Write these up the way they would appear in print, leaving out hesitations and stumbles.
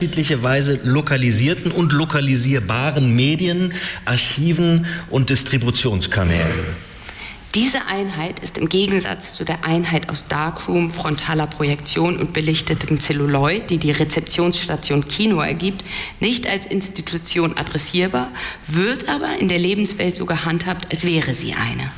unterschiedliche Weise lokalisierten und lokalisierbaren Medien, Archiven und Distributionskanälen. Diese Einheit ist im Gegensatz zu der Einheit aus Darkroom, frontaler Projektion und belichtetem Zelluloid, die die Rezeptionsstation Kino ergibt, nicht als Institution adressierbar, wird aber in der Lebenswelt so gehandhabt, als wäre sie eine.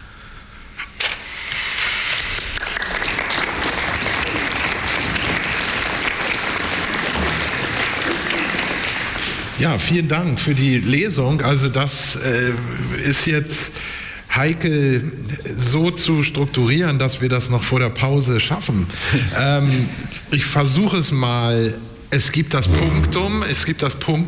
Ja, vielen Dank für die Lesung. Also das ist jetzt heikel so zu strukturieren, dass wir das noch vor der Pause schaffen. Ich versuche es mal. Es gibt das Punktum, es gibt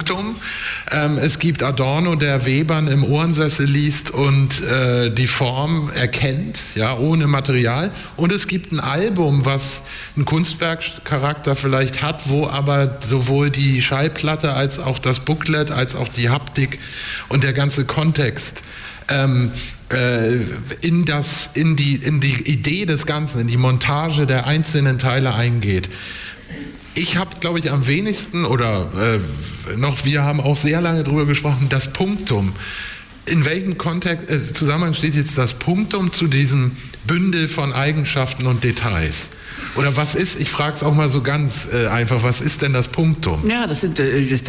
Adorno, der Webern im Ohrensessel liest und die Form erkennt, ja, ohne Material. Und es gibt ein Album, was einen Kunstwerkcharakter vielleicht hat, wo aber sowohl die Schallplatte als auch das Booklet, als auch die Haptik und der ganze Kontext in die Idee des Ganzen, in die Montage der einzelnen Teile eingeht. Ich habe, glaube ich, am wenigsten wir haben auch sehr lange darüber gesprochen, das Punktum. In welchem Zusammenhang steht jetzt das Punktum zu diesem Bündel von Eigenschaften und Details? Oder was ist, ich frage es auch mal so ganz einfach, was ist denn das Punktum? Ja, das ist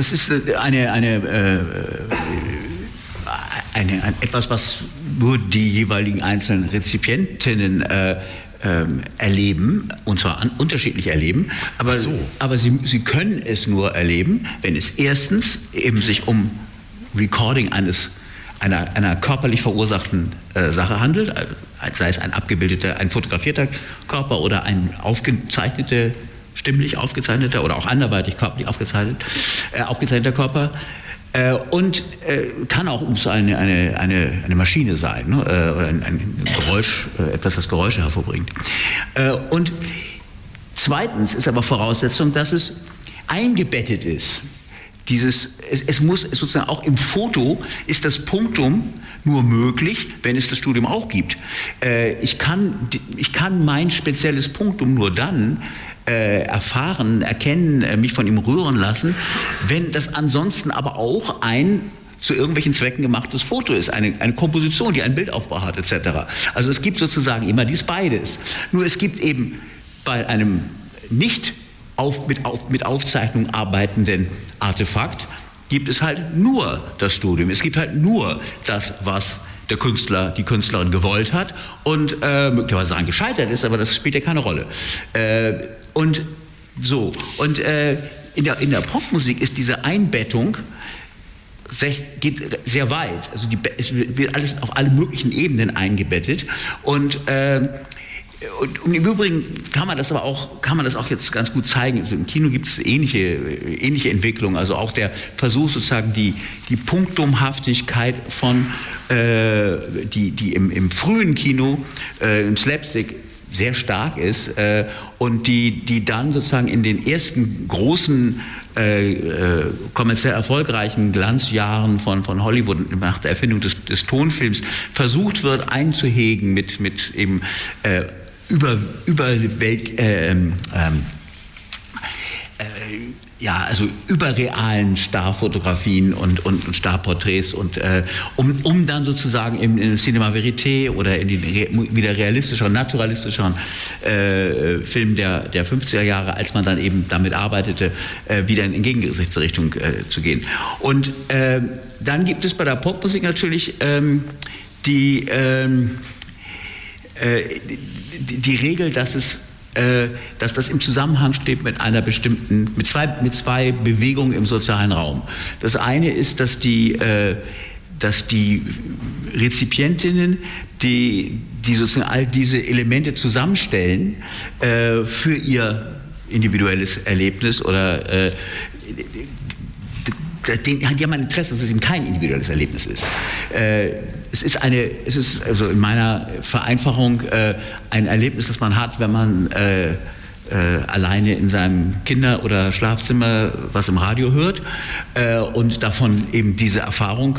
etwas, was nur die jeweiligen einzelnen Rezipientinnen erleben, und zwar unterschiedlich erleben, aber sie können es nur erleben, wenn es erstens eben sich um Recording einer körperlich verursachten Sache handelt, sei es ein fotografierter Körper oder ein stimmlich aufgezeichneter oder auch anderweitig körperlich aufgezeichneter Körper. Und kann auch eine Maschine sein, ne? Oder ein Geräusch, etwas, das Geräusche hervorbringt. Und zweitens ist aber Voraussetzung, dass es eingebettet ist. Es muss sozusagen auch im Foto ist das Punktum nur möglich, wenn es das Studium auch gibt. Ich kann mein spezielles Punktum nur dann erfahren, erkennen, mich von ihm rühren lassen, wenn das ansonsten aber auch ein zu irgendwelchen Zwecken gemachtes Foto ist, eine Komposition, die einen Bildaufbau hat, etc. Also es gibt sozusagen immer beides. Nur es gibt eben bei einem nicht mit Aufzeichnung arbeitenden Artefakt, gibt es halt nur das Studium. Es gibt halt nur das, was der Künstler, die Künstlerin gewollt hat und möglicherweise daran gescheitert ist, aber das spielt ja keine Rolle. Und in der Popmusik ist diese Einbettung geht sehr weit. Also es wird alles auf alle möglichen Ebenen eingebettet und im Übrigen kann man das auch jetzt ganz gut zeigen. Also im Kino gibt es ähnliche Entwicklungen. Also auch der Versuch sozusagen die Punktumhaftigkeit von die im frühen Kino im Slapstick sehr stark ist und die dann sozusagen in den ersten großen kommerziell erfolgreichen Glanzjahren von Hollywood nach der Erfindung des Tonfilms versucht wird einzuhegen mit eben überrealen Starfotografien und Starporträts und um dann sozusagen in Cinema Verité oder in den wieder realistischeren, naturalistischeren Filmen der 50er Jahre, als man dann eben damit arbeitete, wieder in entgegengesetzte Richtung zu gehen. Und dann gibt es bei der Popmusik natürlich die Regel, dass das im Zusammenhang steht mit mit zwei Bewegungen im sozialen Raum. Das eine ist, dass die Rezipientinnen, die sozusagen all diese Elemente zusammenstellen für ihr individuelles Erlebnis oder die haben ein Interesse, dass es eben kein individuelles Erlebnis ist. Es ist also in meiner Vereinfachung ein Erlebnis, das man hat, wenn man alleine in seinem Kinder- oder Schlafzimmer was im Radio hört und davon eben diese Erfahrung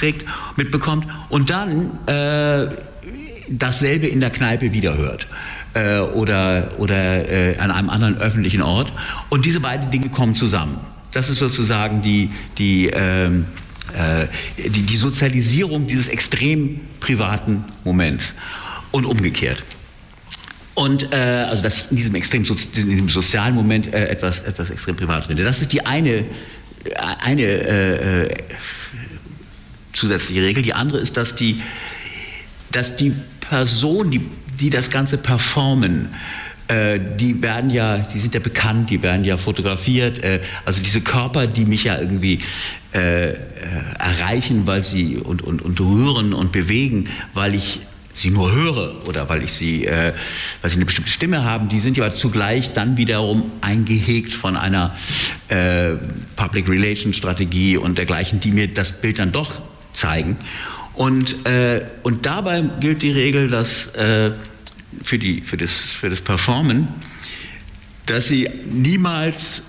mitbekommt und dann dasselbe in der Kneipe wieder hört. oder an einem anderen öffentlichen Ort. Und diese beiden Dinge kommen zusammen. Das ist sozusagen die Sozialisierung dieses extrem privaten Moments und umgekehrt. Und also dass in diesem sozialen Moment etwas extrem Privates finde. Das ist die eine zusätzliche Regel. Die andere ist, dass die Personen, die das Ganze performen, die sind ja bekannt, die werden ja fotografiert. Also diese Körper, die mich ja irgendwie erreichen, weil sie und rühren und bewegen, weil ich sie nur höre oder weil sie eine bestimmte Stimme haben, die sind ja zugleich dann wiederum eingehegt von einer Public Relations Strategie und dergleichen, die mir das Bild dann doch zeigen. Und dabei gilt die Regel, dass für das Performen, dass sie niemals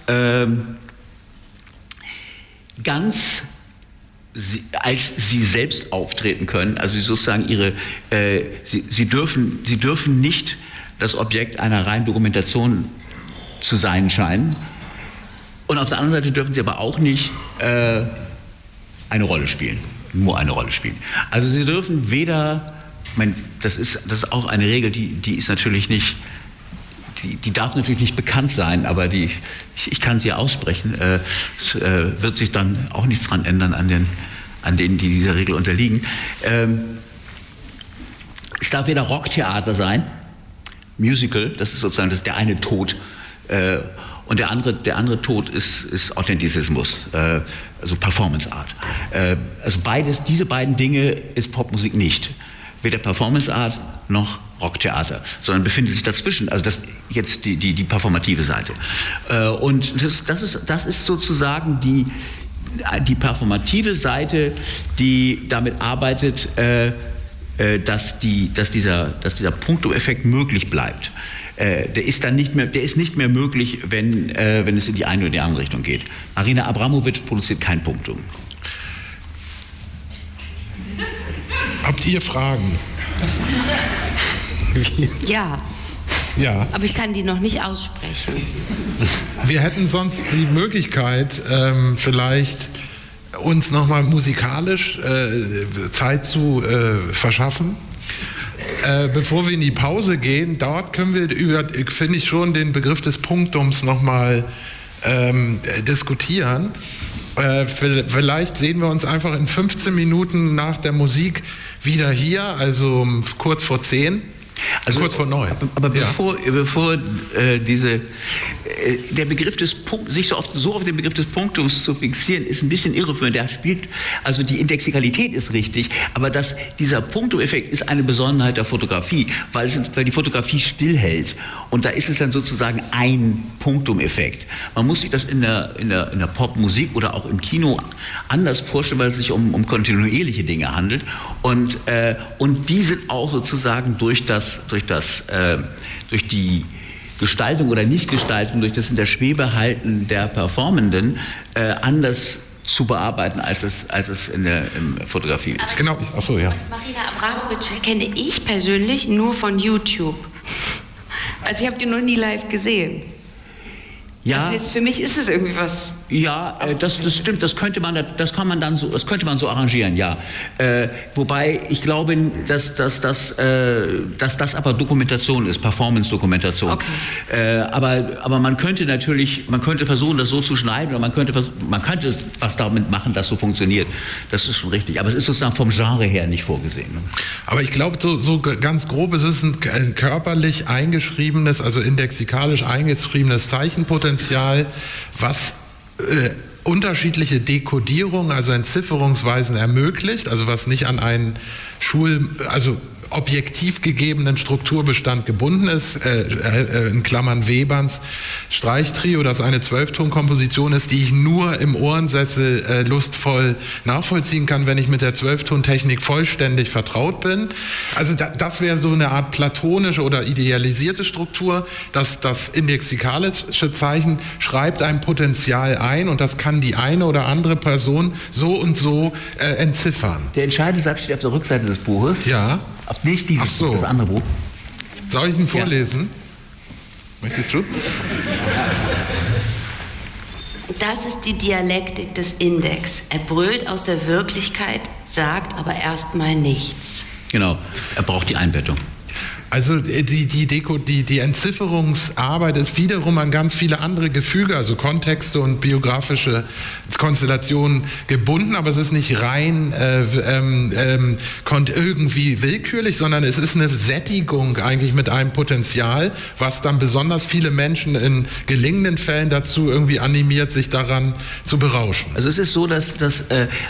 ganz als sie selbst auftreten können, also sozusagen sie dürfen nicht das Objekt einer reinen Dokumentation zu sein scheinen, und auf der anderen Seite dürfen sie aber auch nicht eine Rolle spielen, nur eine Rolle spielen. Also sie dürfen weder, das ist auch eine Regel, die ist natürlich nicht, die darf natürlich nicht bekannt sein, aber ich kann sie aussprechen. Es wird sich dann auch nichts dran ändern an denen, die dieser Regel unterliegen. Es darf weder Rocktheater sein, Musical, das ist sozusagen der eine Tod, und der andere Tod ist Authentizismus, also Performance Art. Also diese beiden Dinge ist Popmusik nicht. Weder Performance Art noch Rocktheater, sondern befindet sich dazwischen. Also das jetzt die performative Seite. Und das ist sozusagen die performative Seite, die damit arbeitet, dass dieser Punktum-Effekt möglich bleibt. Der ist nicht mehr möglich, wenn es in die eine oder die andere Richtung geht. Marina Abramovic produziert kein Punktum. Habt ihr Fragen? Ja. Ja. Aber ich kann die noch nicht aussprechen. Wir hätten sonst die Möglichkeit, vielleicht uns nochmal musikalisch Zeit zu verschaffen. Bevor wir in die Pause gehen, dort können wir finde ich schon, den Begriff des Punktums nochmal diskutieren. Vielleicht sehen wir uns einfach in 15 Minuten nach der Musik wieder hier, also kurz vor 10. Also kurz vor 9. Aber bevor der Begriff des Punkts, sich so auf den Begriff des Punktums zu fixieren, ist ein bisschen irreführend. Also die Indexikalität ist richtig, aber dieser Punktum-Effekt ist eine Besonderheit der Fotografie, weil die Fotografie stillhält. Und da ist es dann sozusagen ein Punktum-Effekt. Man muss sich das in der Popmusik oder auch im Kino anders vorstellen, weil es sich um kontinuierliche Dinge handelt. Und die sind auch sozusagen durch die Gestaltung oder Nichtgestaltung, durch das in der Schwebe halten der Performenden anders zu bearbeiten, als es in der Fotografie ist. Aber genau. Ach so, ja. Marina Abramovic kenne ich persönlich nur von YouTube. Also ich habe die noch nie live gesehen. Ja. Das heißt, für mich ist es irgendwie was. Ja, das stimmt. Das könnte man so arrangieren. Ja. Wobei ich glaube, dass das aber Dokumentation ist, Performance-Dokumentation. Okay. Aber man könnte versuchen, das so zu schneiden, oder man könnte was damit machen, das so funktioniert. Das ist schon richtig. Aber es ist sozusagen vom Genre her nicht vorgesehen. Ne? Aber ich glaube, so ganz grob, es ist ein körperlich eingeschriebenes, also indexikalisch eingeschriebenes Zeichenpotenzial, was unterschiedliche Dekodierungen, also Entzifferungsweisen ermöglicht, also was nicht an einen objektiv gegebenen Strukturbestand gebunden ist, in Klammern Weberns Streichtrio, das eine 12-Ton-Komposition ist, die ich nur im Ohrensessel lustvoll nachvollziehen kann, wenn ich mit der 12-Ton-Technik vollständig vertraut bin. Also das wäre so eine Art platonische oder idealisierte Struktur. Das indexikalische Zeichen schreibt ein Potenzial ein und das kann die eine oder andere Person so und so entziffern. Der entscheidende Satz steht auf der Rückseite des Buches. Ja. Nicht dieses Buch, das andere Buch. Soll ich ihn vorlesen? Ja. Möchtest du? Das ist die Dialektik des Index. Er brüllt aus der Wirklichkeit, sagt aber erstmal nichts. Genau, er braucht die Einbettung. Also die Entzifferungsarbeit ist wiederum an ganz viele andere Gefüge, also Kontexte und biografische Konstellationen gebunden, aber es ist nicht rein irgendwie willkürlich, sondern es ist eine Sättigung eigentlich mit einem Potenzial, was dann besonders viele Menschen in gelingenden Fällen dazu irgendwie animiert, sich daran zu berauschen. Also es ist so, dass das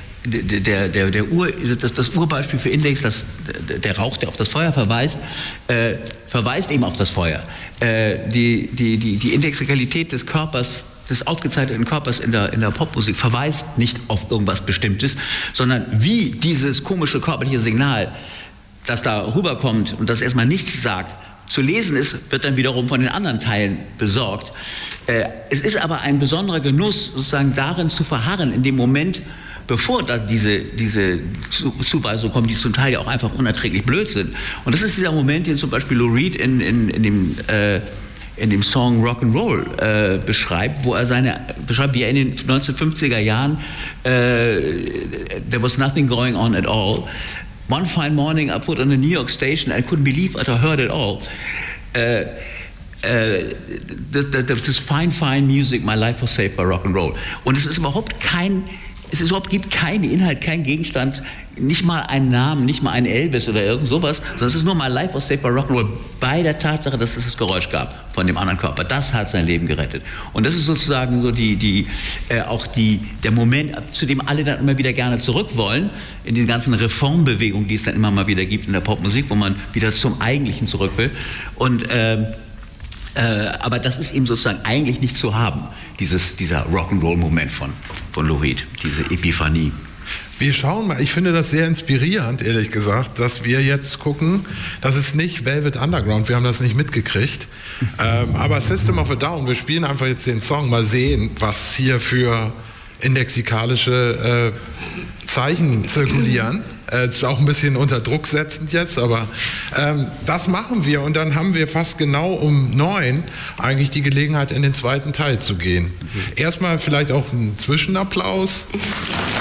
Urbeispiel für Index, der Rauch, der auf das Feuer verweist eben auf das Feuer. Die Indexikalität des Körpers, des aufgezeichneten Körpers in der Popmusik verweist nicht auf irgendwas Bestimmtes, sondern wie dieses komische körperliche Signal, das da rüberkommt und das erstmal nichts sagt, zu lesen ist, wird dann wiederum von den anderen Teilen besorgt. Es ist aber ein besonderer Genuss, sozusagen darin zu verharren, in dem Moment, bevor da diese Zuweisungen kommen, die zum Teil ja auch einfach unerträglich blöd sind. Und das ist dieser Moment, den zum Beispiel Lou Reed in dem Song Rock'n'Roll beschreibt, wo er beschreibt, wie er in den 1950er Jahren there was nothing going on at all. One fine morning I put on a New York station, I couldn't believe what I heard at all. This fine music, my life was saved by Rock'n'Roll. Und es gibt keinen Inhalt, keinen Gegenstand, nicht mal einen Namen, nicht mal einen Elvis oder irgend sowas, sondern es ist nur My Life was saved by Rock'n'Roll bei der Tatsache, dass es das Geräusch gab von dem anderen Körper. Das hat sein Leben gerettet. Und das ist sozusagen so der Moment, zu dem alle dann immer wieder gerne zurück wollen, in den ganzen Reformbewegungen, die es dann immer mal wieder gibt in der Popmusik, wo man wieder zum Eigentlichen zurück will. Und aber das ist eben sozusagen eigentlich nicht zu haben, dieser Rock'n'Roll-Moment von Lou Reed, diese Epiphanie. Wir schauen mal, ich finde das sehr inspirierend, ehrlich gesagt, dass wir jetzt gucken, das ist nicht Velvet Underground, wir haben das nicht mitgekriegt, aber System of a Down, wir spielen einfach jetzt den Song, mal sehen, was hier für indexikalische Zeichen zirkulieren. Ist auch ein bisschen unter Druck setzend jetzt, aber das machen wir und dann haben wir fast genau um 9 eigentlich die Gelegenheit, in den zweiten Teil zu gehen. Erstmal vielleicht auch ein Zwischenapplaus.